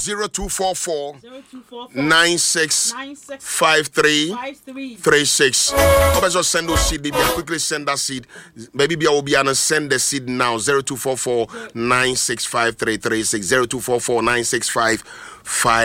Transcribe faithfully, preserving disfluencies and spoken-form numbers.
zero two four four nine six five three three six. Also send those seed. Baby, quickly send that seed. Baby, I will be able send the seed now. zero two four four nine six five three three six. zero two four four nine six five five.